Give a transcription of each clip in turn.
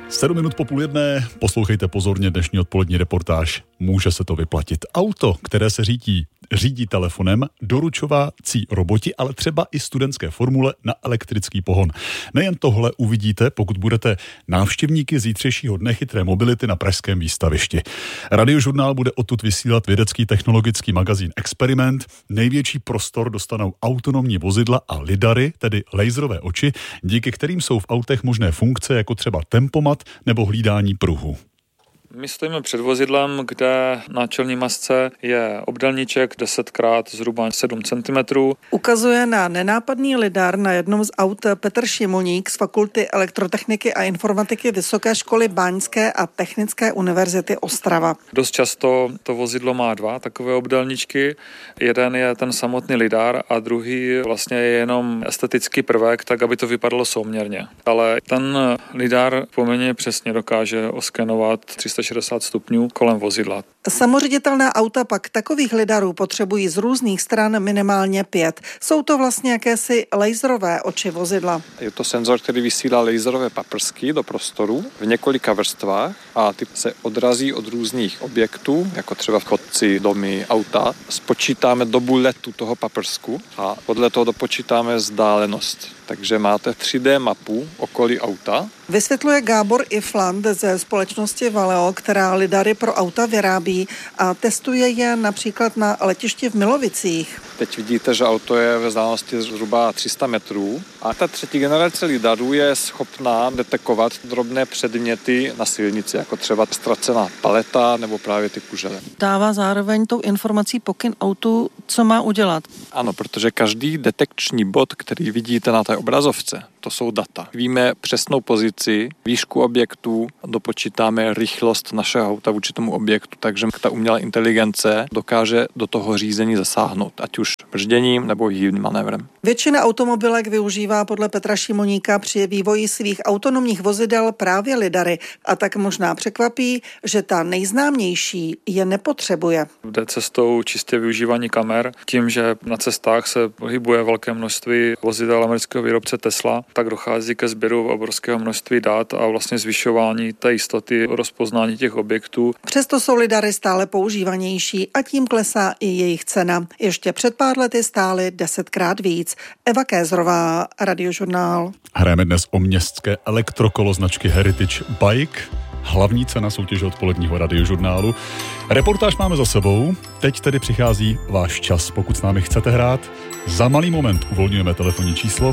7 minut po 12:30, poslouchejte pozorně dnešní odpolední reportáž. Může se to vyplatit. Auto, které se řídí telefonem, doručovací roboti, ale třeba i studentské formule na elektrický pohon. Nejen tohle uvidíte, pokud budete návštěvníky zítřejšího dne chytré mobility na pražském výstavišti. Radiožurnál bude odtud vysílat vědecký technologický magazín Experiment. Největší prostor dostanou autonomní vozidla a lidary, tedy laserové oči, díky kterým jsou v autech možné funkce jako třeba tempomat nebo hlídání pruhu. My stojíme před vozidlem, kde na čelní masce je obdélníček 10x zhruba 7 cm. Ukazuje na nenápadný lidar na jednom z aut Petr Šimoník z Fakulty elektrotechniky a informatiky Vysoké školy báňské a Technické univerzity Ostrava. Dost často to vozidlo má dva takové obdélníčky. Jeden je ten samotný lidar a druhý vlastně je jenom estetický prvek, tak aby to vypadalo souměrně. Ale ten lidar poměrně přesně dokáže oskenovat 360 stupňů kolem vozidla. Samoředitelná auta pak takových lidarů potřebují z různých stran minimálně 5. Jsou to vlastně jakési laserové oči vozidla. Je to senzor, který vysílá laserové paprsky do prostoru v několika vrstvách a ty se odrazí od různých objektů, jako třeba chodci, domy, auta. Spočítáme dobu letu toho paprsku a podle toho dopočítáme vzdálenost. Takže máte 3D mapu okolí auta. Vysvětluje Gábor Ifland ze společnosti Valeo, která lidary pro auta vyrábí a testuje je například na letišti v Milovicích. Teď vidíte, že auto je ve vzdálenosti zhruba 300 metrů a ta třetí generace lidarů je schopná detekovat drobné předměty na silnici, jako třeba ztracená paleta nebo právě ty kužele. Dává zároveň tou informací pokyn autu, co má udělat. Ano, protože každý detekční bod, který vidíte na té obrazovce, to jsou data. Víme přesnou pozici, výšku objektu, dopočítáme rychlost našeho auta vůči tomu objektu, takže ta umělá inteligence dokáže do toho řízení zasáhnout, ať už brzděním nebo hybným manévrem. Většina automobilek využívá podle Petra Šimoníka při vývoji svých autonomních vozidel právě lidary a tak možná překvapí, že ta nejznámější je nepotřebuje. Jde cestou čistě využívání kamer. Tím, že na cestách se pohybuje velké množství vozidel amerického výrobce Tesla, tak dochází ke sběru obrovského množství dat a vlastně zvyšování té jistoty rozpoznání těch objektů. Přesto jsou lidary stále používanější a tím klesá i jejich cena. Ještě před pár lety stály 10krát víc. Eva Kézrová, Radiožurnál. Hrajeme dnes o městské elektrokolo značky Heritage Bike. Hlavní cena soutěže odpoledního Radiožurnálu. Reportáž máme za sebou, teď tedy přichází váš čas. Pokud s námi chcete hrát, za malý moment uvolňujeme telefonní číslo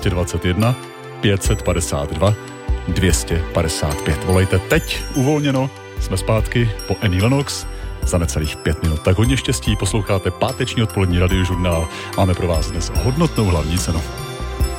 221 552 255. Volejte teď, uvolněno, jsme zpátky po Annie Lennox za necelých 5 minut. Tak hodně štěstí, posloucháte páteční odpolední Radiožurnál. Máme pro vás dnes hodnotnou hlavní cenu.